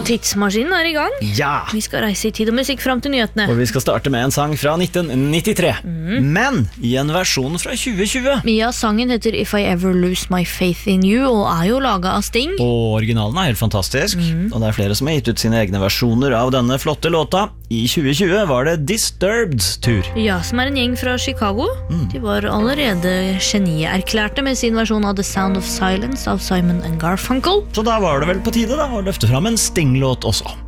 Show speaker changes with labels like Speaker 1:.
Speaker 1: Tidsmaskinen I gang.
Speaker 2: Ja!
Speaker 1: Vi skal reise I tid og musikk frem til nyhetene.
Speaker 2: Og vi skal starte med en sang fra 1993. Men I en versjon fra 2020.
Speaker 1: Ja, sangen heter If I Ever Lose My Faith in You, og jo laget av Sting.
Speaker 2: Og originalen helt fantastisk. Og det flere som har gitt ut sine egne versjoner av denne flotte låta. I 2020 var det Disturbed tur.
Speaker 1: Ja, som en gjeng fra Chicago. De var allerede genierklærte med sin versjon av The Sound of Silence av Simon & Garfunkel.
Speaker 2: Så da var det vel på tide da, å løfte fram en Sting-låt også.